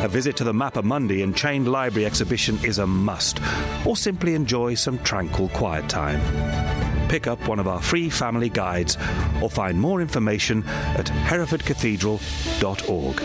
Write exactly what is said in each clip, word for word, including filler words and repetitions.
a visit to the Mappa Mundi and Chained Library exhibition is a must, or simply enjoy some tranquil quiet time. Pick up one of our free family guides or find more information at hereford cathedral dot org.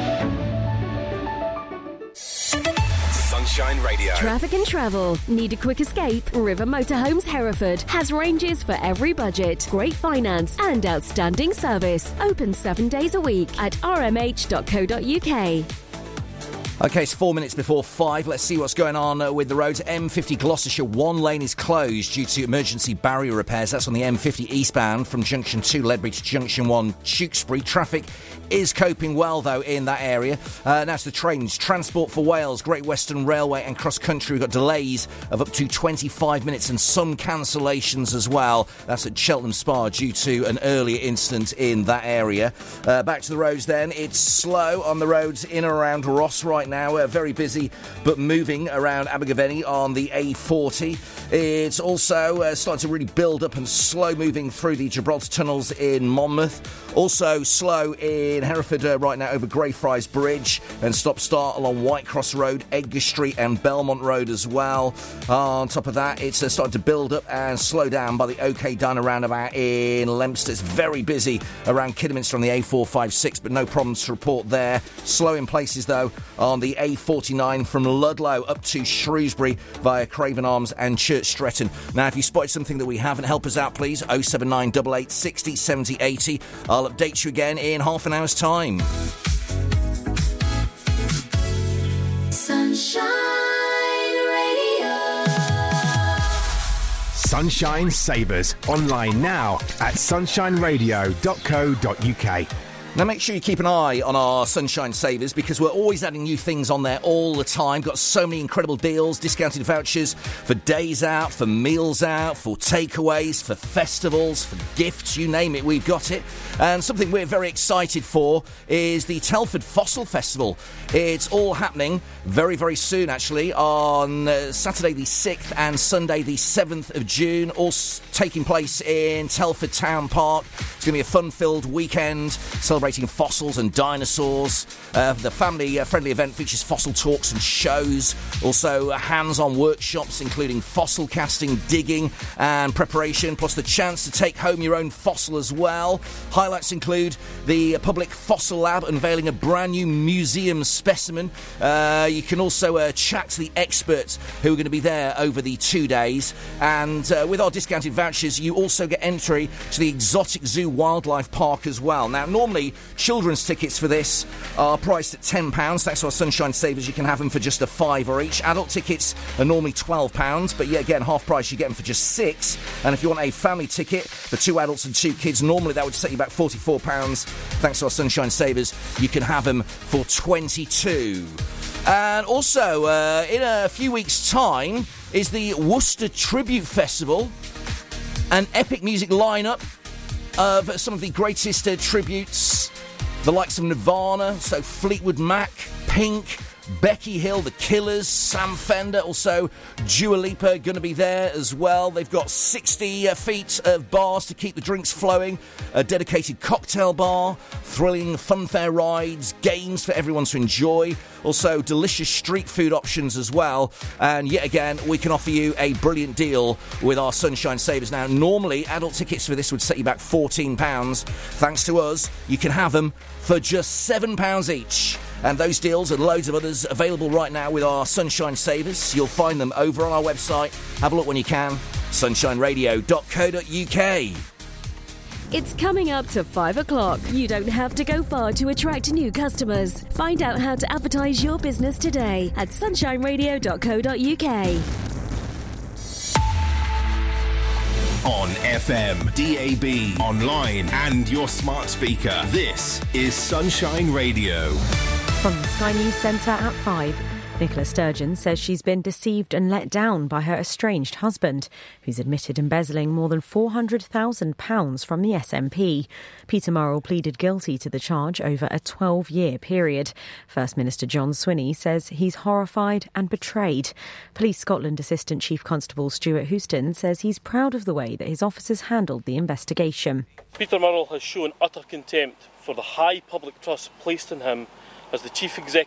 Sunshine Radio. Traffic and travel. Need a quick escape? River Motorhomes Hereford has ranges for every budget, great finance and outstanding service. Open seven days a week at r m h dot co dot u k. OK, it's four minutes before five. Let's see what's going on uh, with the roads. M fifty Gloucestershire, one lane is closed due to emergency barrier repairs. That's on the M fifty eastbound from Junction two, Ledbury to Junction one, Tewkesbury. Traffic is coping well, though, in that area. Uh, now to the trains. Transport for Wales, Great Western Railway and Cross Country. We've got delays of up to twenty-five minutes and some cancellations as well. That's at Cheltenham Spa due to an earlier incident in that area. Uh, back to the roads then. It's slow on the roads in and around Ross right now. Uh, very busy, but moving around Abergavenny on the A forty. It's also uh, starting to really build up and slow moving through the Gibraltar tunnels in Monmouth. Also slow in Hereford uh, right now over Greyfriars Bridge, and stop-start along Whitecross Road, Edgar Street and Belmont Road as well. On top of that, it's uh, starting to build up and slow down by the OK Diner roundabout in Lempster. It's very busy around Kidderminster on the A four fifty-six, but no problems to report there. Slow in places, though, on the A forty-nine from Ludlow up to Shrewsbury via Craven Arms and Church Stretton. Now, if you spotted something that we haven't, help us out, please. oh seven nine eight eight six oh seven oh eight oh. I'll update you again in half an hour's time. Sunshine Radio. Sunshine Savers. Online now at sunshine radio dot co dot u k. Now, make sure you keep an eye on our Sunshine Savers because we're always adding new things on there all the time. Got so many incredible deals, discounted vouchers for days out, for meals out, for takeaways, for festivals, for gifts, you name it, we've got it. And something we're very excited for is the Telford Fossil Festival. It's all happening very, very soon, actually, on uh, Saturday the sixth and Sunday the seventh of June, all s- taking place in Telford Town Park. It's going to be a fun-filled weekend, celebrating fossils and dinosaurs. Uh, the family-friendly event features fossil talks and shows. Also, uh, hands-on workshops, including fossil casting, digging and preparation, plus the chance to take home your own fossil as well. Highlights include the public fossil lab unveiling a brand new museum specimen. Uh, you can also uh, chat to the experts who are going to be there over the two days. And uh, with our discounted vouchers, you also get entry to the Exotic Zoo Wildlife Park as well. Now, normally, children's tickets for this are priced at ten pounds. Thanks to our Sunshine Savers, you can have them for just a fiver each. Adult tickets are normally twelve pounds, but yet again, half price, you get them for just six. And if you want a family ticket for two adults and two kids, normally that would set you back forty-four pounds. Thanks to our Sunshine Savers, you can have them for twenty-two. And also, uh, in a few weeks' time, is the Worcester Tribute Festival, an epic music lineup of some of the greatest uh, tributes, the likes of Nirvana, so Fleetwood Mac, Pink, Becky Hill, The Killers, Sam Fender, also Dua Lipa going to be there as well. They've got sixty uh, feet of bars to keep the drinks flowing, a dedicated cocktail bar, thrilling funfair rides, games for everyone to enjoy, also delicious street food options as well. And yet again, we can offer you a brilliant deal with our Sunshine Savers. Now, normally, adult tickets for this would set you back fourteen pounds. Thanks to us, you can have them for just seven pounds each. And those deals and loads of others available right now with our Sunshine Savers. You'll find them over on our website. Have a look when you can. sunshine radio dot co dot u k. It's coming up to five o'clock. You don't have to go far to attract new customers. Find out how to advertise your business today at sunshine radio dot co dot u k. On F M, D A B, online and your smart speaker. This is Sunshine Radio. From the Sky News Centre at five. Nicola Sturgeon says she's been deceived and let down by her estranged husband, who's admitted embezzling more than four hundred thousand pounds from the S N P. Peter Murrell pleaded guilty to the charge over a twelve-year period. First Minister John Swinney says he's horrified and betrayed. Police Scotland Assistant Chief Constable Stuart Houston says he's proud of the way that his officers handled the investigation. Peter Murrell has shown utter contempt for the high public trust placed in him as the Chief Executive